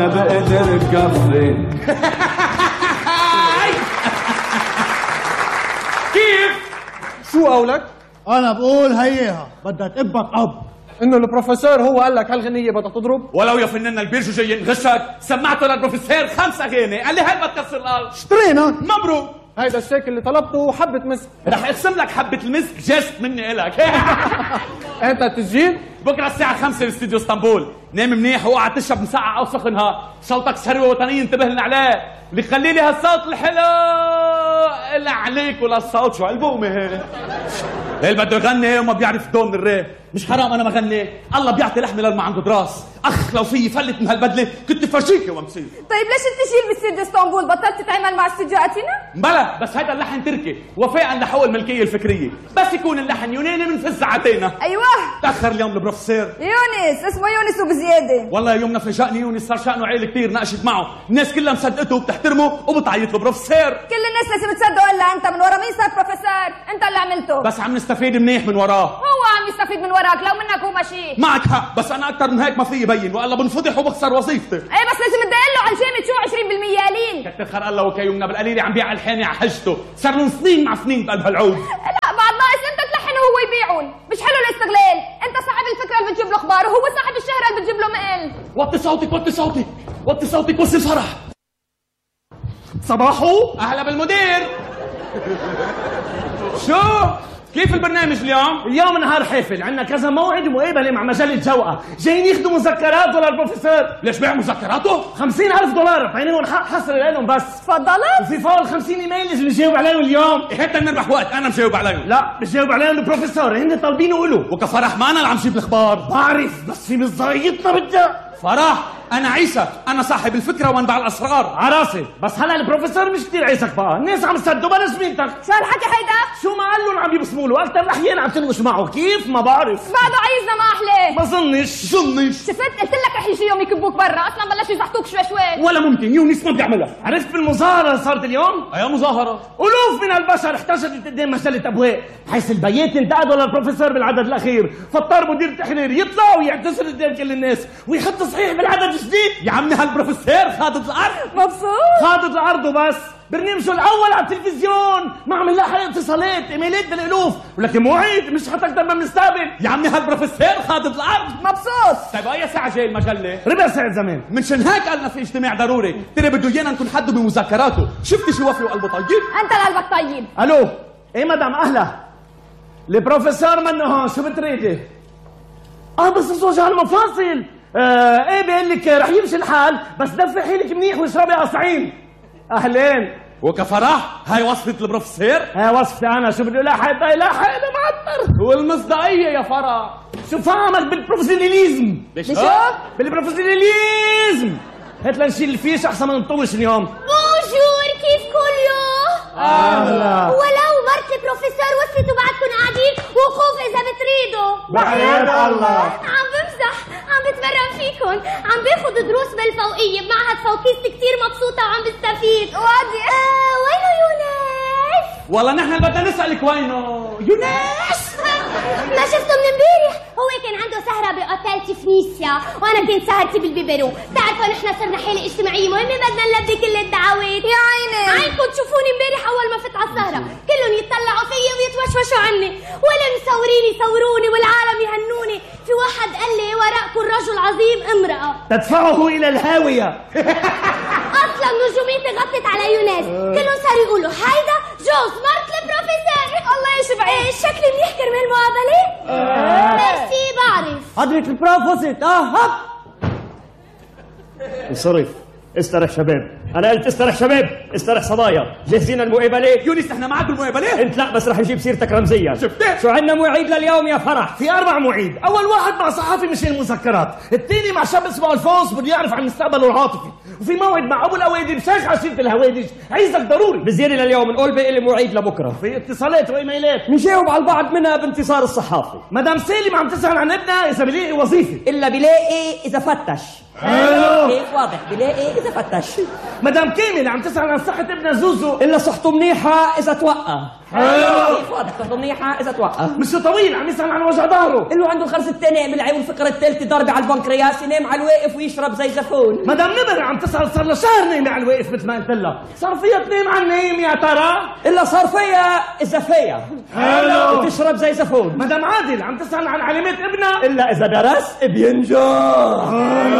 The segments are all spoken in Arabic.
بقدر كفي. كيف؟ شو قولك؟ انا بقول هيها بدها تقبك اب. انه البروفيسور هو قال لك هالغنية بدها تضرب؟ ولو يا فنان البيرجو جايين غشك، سمعته للبروفيسور 5 اغاني، قال لي هل بتكسر الارض؟ اشترينا. مبروك. هيدا الشيك اللي طلبته وحبة مسك. رح اقسم لك حبة المسك جست مني إلك. انت تسجيل؟ بكره الساعة 5 باستديو اسطنبول، نام منيح واقعد تشرب مسقعة أو سخنها، صوتك ثروة وطنية انتبه لنا عليه، اللي يخلي لي هالصوت الحلو إلا عليك ولا الصوت شو هالبومة هي؟ اللي بده يغني وما بيعرف دون من الري، مش حرام أنا ما غني، الله بيعطي لحمة للي ما عنده دراس، أخ لو فيي فلت من هالبدلة كنت فرجيكي ومصير. طيب ليش تشيل باستديو اسطنبول؟ بطلت تتعامل مع استديوهاتنا؟ بلا بس هذا اللحن تركي وفاء لحقوق الملكية الفكرية، بس يكون اللحن يوناني بنفز عتينا. ايوه تأخر اليوم البروفيسور يونس، اسمه يونس وبزيادة. والله يومنا فاجأني يونس، صار شأنه عيل كثير، ناقشت معه، الناس كلها مصدقته وبتحترمه وبتعيط له بروفيسور. كل الناس لازم تصدقوا الا انت، من ورا مين صار بروفيسور؟ انت اللي عملته. بس عم نستفيد منيح من وراه. هو عم يستفيد من وراك، لو منك هو ماشي. معك حق، بس انا اكثر من هيك ما في يبين، والله بنفضح وبخسر وظيفتي. ايه بس لازم تدق له على الجامد شو 20% قليل. كتر خير الله وكيومنا بالقليله عم بيع الحاني على حجته، صار لهم سنين مع سنين بقلب هالعود. لا بعد ناقص انت تلحن وهو يبيعون، مش حلو الاستغلال، انت صاحب الفكره اللي بتجيب له اخبار وهو صاحب الشهره اللي بتجيب له مقل. وطي صوتك وطي صوتك وطي صوتك، وصي الفرح. صباحو اهلا بالمدير. شو؟ كيف البرنامج اليوم؟ اليوم نهار حافل، عندنا كذا موعد ومقابله مع مجله جوقة، جايين ياخذوا مذكراته للبروفيسور. ليش بيع مذكراته؟ $50,000 فعليهم حق حصري لهم بس. تفضلت؟ وفي فوق 50 ايميل لازم نجاوب عليهم اليوم. حتى نربح وقت، انا مجاوب عليهم. لا بجاوب عليهم البروفيسور، هن طالبينه له. وكفرح ما انا اللي عم جيب الاخبار. بعرف بس في مصداقيتنا بدها. فرح انا عيسى، انا صاحب الفكره ومنبع الاسرار. عراسي بس هلا البروفيسور مش كثير عيسك بقى، الناس عم تصدقوا بلا زميلتك. شو هالحكي هيدا؟ شو ما قال لهم عم يبصموا له، اكثر الاحيان عم تنغش معه، كيف ما بعرف. بعده عايزنا ما احلى. ما ظنش. شفت قلت لك رح يجي يوم يكبوك برا، اصلا بلشوا يزحطوك شوي شوي. ولا ممكن، يونس ما بيعملها. عرفت بالمظاهره اللي صارت اليوم؟ اي مظاهره؟ الوف من البشر احتجت قدام مجله ابواق، حيث البيات انتقدوا للبروفيسور بالعدد الاخير، فاضطر مدير التحرير يطلع ويعتذر قدام كل الناس ويحط صحيح بالعدد الجديد. يا عمي هالبروفيسور خاضت الارض. مبسوط؟ خاضت الارض وبس، برنامجه الاول على التلفزيون ما عم يلاحق اتصالات ايميلات بالالوف، ولكن موعد مش حتقدر ما بنستقبل. يا عمي هالبروفيسور خاضت الارض. مبسوط؟ طيب اي ساعه جاي المجله؟ ربع ساعه زمان. منشان هيك قالنا في اجتماع ضروري، ترى بده ايانا نكون حد بمذكراته، شفتي شو وفي وقلبه طيب؟ انت اللي قلبك طيب. الو ايه مدام اهلا، البروفيسور منه هون، شو بتريدي؟ بس وجع المفاصل. ايه بيقول لك رح يمشي الحال، بس دفي حيلك منيح واشربي قصعين. اهلين. وكفرح هاي وصفة البروفيسور؟ هاي وصفتي انا، شو بدي لاحق انا معطر. والمصداقية يا فرح شو فهمك بالبروفيسيوناليزم؟ بشو؟ بالبروفيسيوناليزم. هات لنشيل الفيش احسن ما نطوش اليوم. بونجور، كيف كله؟ اهلا. ولو مرت البروفيسور وصلت وبعدكم قاعدين وقوف اذا بتريدوا. بحياة الله. عم بمزح، عم بتمرن فيكم، عم باخذ دروس بالفوقية بمعهد فوقيستي، كثير مبسوطة وعم بستفيد. وادي وينه يونس؟ والله نحن اللي بدنا نسألك وينه يونس؟ ما شفته من امبارح، هو كان عنده سهرة بأوتيل تفنيسيا وأنا كنت سهرتي بالبيبرو، بتعرفوا نحن صرنا حالة اجتماعية مهمة بدنا نلبي كل الدعوات. يا عيني عينكم تشوفوني امبارح أول ما فت على السهرة، كلهم يتطلعوا فيي ويتوشوشوا عني، والمصورين يصوروني والعالم يهنوني، في واحد قال لي وراءكم رجل عظيم امرأة تدفعه إلى الهاوية. أصلا نجوميتي غطت على يونس، كلهم صاروا يقولوا هيدا جوز مرت البروفيسور. الله يشبعك. شكلي منيح كرمال المقابلة؟ ميرسي بعرف. حضرة البروف وصلت. هب انصرف. استرح شباب، انا قلت استرح شباب، استرح صبايا. جاهزين المقابله؟ يونس نحن معك بالمقابله؟ انت لا، بس رح نجيب سيرتك رمزيا. شفتي؟ شو عندنا مواعيد لليوم يا فرح؟ في 4 مواعيد، اول واحد مع صحفي مشان المذكرات، الثاني مع شاب اسمه الفونس بده يعرف عن مستقبله العاطفي، وفي موعد مع ابو الاوادي بشيخ عشيره الهوادج، عايزك ضروري. بزياده لليوم، نقول باقي المواعيد لبكره. في اتصالات وايميلات بنجاوب على البعض منها بانتصار الصحافي. مدام سالم عم تسال عن ابنها اذا بلاقي وظيفه. الا بلاقي اذا فتش. حلو. كيف واضح، بلاقي اذا فتش. مدام كامل عم تسال عن صحه ابنها زوزو. الا صحته منيحه اذا توقع. كيف واضح تحضر منيحة إذا توقف. مش طويل عم يسأل عن وجع ظهره. اللي عنده الخرز الثاني بالعين والفقرة الثالثة ضربة على البنكرياس ينام على الواقف ويشرب زي زفون. مدام نمر عم تسأل صار لها شهر نايمة على الواقف مثل ما قلت لها، صار فيها تنام على النايم يا ترى؟ إلا صار فيها إذا فيها حلو. وتشرب زي زفون. مدام عادل عم تسأل عن علامات ابنها. إلا إذا درس بينجح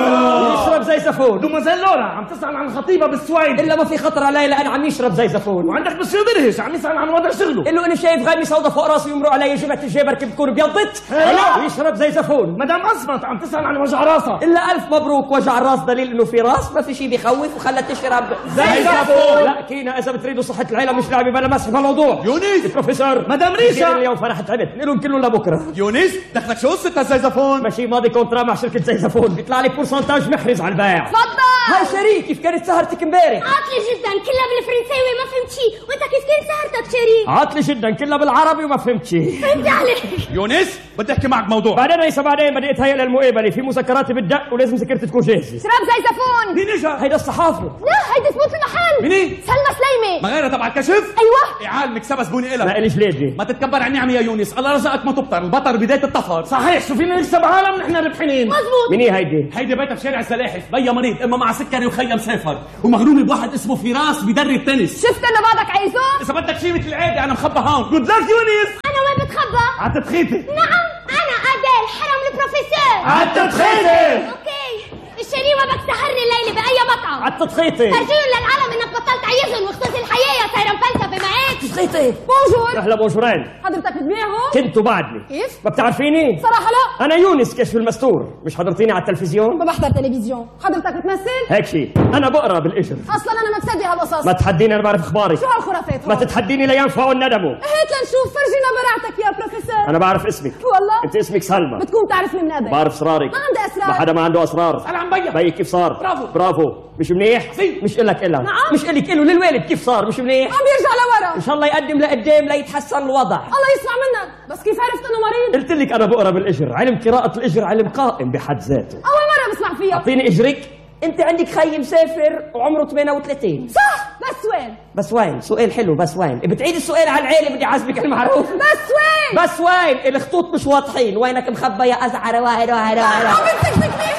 يشرب زي زفون. دومازيل لورا عم تسأل عن خطيبها بالسويد. إلا ما في خطر علي لأن عم يشرب زي زفون. وعندك مسيو درهش عم يسأل عن وضع شغله. إنه أنا شايف غامي سودا فوق راسي ويمرق علي جبهة الجبر كيف بتكون بيضت ويشرب زي زفون. مدام أصمت عم تسأل عن وجع راسها. إلا ألف مبروك وجع الراس دليل إنه في راس ما في شيء بيخوف وخلت تشرب زي زفون. لا كينا إذا بتريدوا صحة العيلة مش لعبة بلا مسح بالموضوع. يونس البروفيسور مدام ريشا اليوم فرحت تعبت نقولهم كلهم لبكره. يونس دخلك شو قصة الزيزفون؟ ماشي ماضي كونترا مع شركة زي زفون بيطلع لي بورسنتاج محرز على البيع. تفضل. هاي شريك كيف كانت سهرتك امبارح؟ عاطلة جدا كلها بالفرنساوي ما فهمت شيء، وانت كيف كانت سهرتك شريك؟ عاطلة جدا كلها بالعربي وما فهمت شيء. فهمت عليك. يونس بدي احكي معك موضوع. بعدين ليس بعدين بدي اتهيأ للمقابلة في مذكراتي بالدق ولازم ذاكرتي تكون جاهزة. شراب زي زفون. مين اجا؟ هيدا الصحافي. لا هيدي زبون المحل. مين هي؟ سلمى سليمة. ما غيرها تبع الكشف؟ ايوه. اعال مكسبها زبوني ما إلك. إليش ليدي. ما تتكبر عن نعمة يا يونس، الله رزقك ما تبطر، البطر بداية الطفر. صحيح شو فينا نكسب عالم نحن ربحانين. مزبوط. مين هي هيدي؟ هيدي بيتها بشارع السلاحف، بيا مريض، اما مع سكري وخيا مسافر، ومغرومة بواحد اسمه فراس بدرب التنس. شفت انه بعدك عايزه؟ إذا بدك شيء مثل العادة أنا مخبى هون. جود لك يونس. انا وين بتخبى؟ عالتدخيتي. نعم انا اديل حرم البروفيسور. عالتدخيتي. اوكي الشريوة بدك تسهرني الليلة بأي مطعم. عالتدخيتي. ترجيهم للعالم انك بطلت عيزهم واختص الحياة يا سيران فلسفة معك. تدخيتي. بونجور. أهلا بونجورين. حضرتك بتبيعه؟ كنت بعدني. كيف؟ ما بتعرفيني؟ صراحة لا. أنا يونس كشف المستور، مش حضرتيني على التلفزيون؟ ما بحضر تلفزيون. حضرتك بتمثل؟ هيك شيء، أنا بقرا بالإجر. اصلا انا ما بصدق هالقصص. ما تحديني أنا بعرف أخبارك. شو هالخرافات ما هون؟ تتحديني لينفعوا الندموا. هات لنشوف فرجينا براعتك يا بروفيسور. أنا بعرف اسمك. والله؟ أنت اسمك سلمى. بتكون تعرفني من قبل. بعرف أسرارك. ما عندي أسرار. ما حدا ما عنده أسرار. اسأل عن بيا. بيك كيف صار؟ برافو. برافو. مش منيح؟ زين. مش إلك إلا. نعم. مش إلك إله للوالد كيف صار؟ مش منيح؟ عم بيرجع لورا. إن شاء الله يقدم لقدام ليتحسن الوضع. الله يسمع منك، بس كيف عرفت انه مريض؟ قلت لك أنا بقرا بالإجر، علم قراءة الإجر علم قائم بحد ذاته. أول مرة بسمع فيها. أعطيني إجرك. أنت عندك خي مسافر وعمره 38. صح، بس وين؟ بس وين؟ سؤال حلو بس وين؟ بتعيد السؤال على العيلة بدي أعذبك المعروف. بس وين؟ بس وين؟ الخطوط مش واضحين، وينك مخبى يا أزعر واحد واحد عم واحد. بتزكزكني.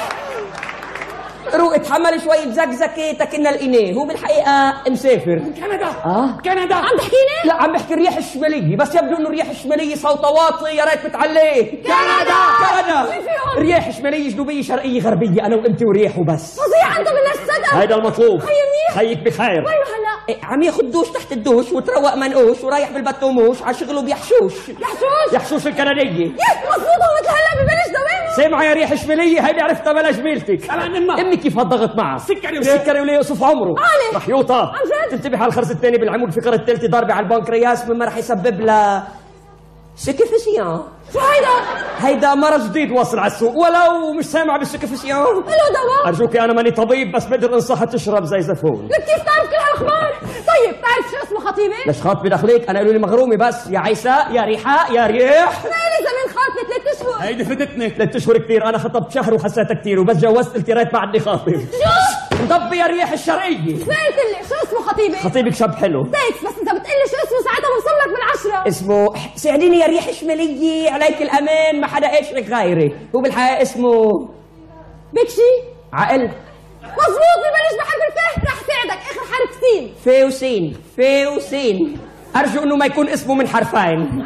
روق اتحمل شوي بزقزقة تكنا الإناه، هو بالحقيقة مسافر. كندا. آه؟ كندا. عم تحكيني؟ لا عم بحكي الرياح الشمالية، بس يبدو إنه الرياح الشمالية صوتها واطي، يا ريت بتعليه. كندا. كندا. شو في هون؟ رياح شمالية جنوبية شرقية غربية، أنا وأنت ورياح وبس. فظيع أنت من الصدق. هيدا المطلوب. خيي منيح. خيك بخير. وينه هلا؟ إيه، عم ياخد دوش تحت الدوش وتروق منقوش ورايح بالبتوموش على شغله بيحشوش. يحشوش؟ يحشوش الكندية. يس مظبوط، هو مثل هلا ببلش دوامه. سامعة يا ريح شمالية، هيدي عرفتها بلا جميلتك. أنا عن أمك. امك كيف هالضغط معها؟ سكري وليه؟ سكري وليه يوسف عمره. عالي. رح يوطى. عن جد؟ تنتبه على الخرز الثاني بالعمود الفقرة الثالثة ضربة على البنكرياس مما رح يسبب له سكفسيون. شو هيدا؟ هيدا مرض جديد واصل على السوق، ولو مش سامع بالسكفسيون. له دواء؟ أرجوك أنا ماني طبيب بس بقدر أنصحها تشرب زي زفون. لك كيف تعرف كل هالأخبار؟ طيب بتعرف شو اسمه خطيبي؟ ليش خاطبي دخليك؟ أنا قالوا لي مغرومة بس يا عيسى يا ريحاء يا ريح. مالي زمان خاطبة 3 أشهر. هيدي فتتني. 3 أشهر كثير، أنا خطبت شهر وحسيتها كثير وبس جوزت قلت يا ريت بعدني خاطب. شو؟ مضبي يا ريح الشرقية. ما قلت لي شو اسمه خطيبي؟ خطيبك شاب حلو. تيكس، بس انت بتقلي شو اسمه ساعتها بوصل لك بال10. اسمه ساعديني يا ريح شمالية عليك الأمان ما حدا قاشرك غيري، هو بالحقيقة اسمه بكشي؟ عقل. مظبوط، ببلش بحرف الف، رح ساعدك اخر حرف سين. في وسين في وسين، أرجو إنه ما يكون اسمه من حرفين.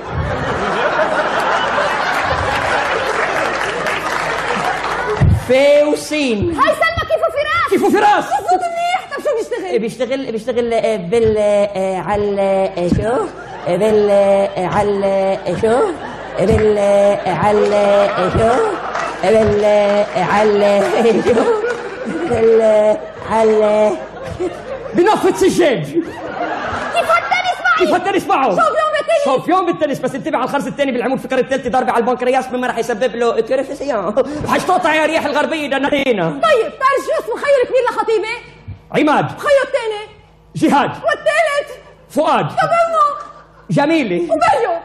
في وسين. هاي سلمى كيفه فراس؟ كيفه فراس؟ مظبوط منيح. طب شو بيشتغل؟ بيشتغل بال على شو؟ بال على شو؟ بال على شو؟ بال على شو؟ بال على بنفة سجاد. كيف التنس معي؟ كيف التنس معه؟ شامبيون بالتنس. شامبيون بالتنس، بس انتبه على الخرز الثاني بالعمود الفقري الثالث ضربة على البنكرياس مما رح يسبب له كرفسيون. وحيشتقطع يا ريح الغربية دنتينا. طيب بتعرف شو اسمه خيو الكبير لخطيبي؟ عماد. خيو الثاني جهاد. والثالث فؤاد. طب امه جميلة. وبريو.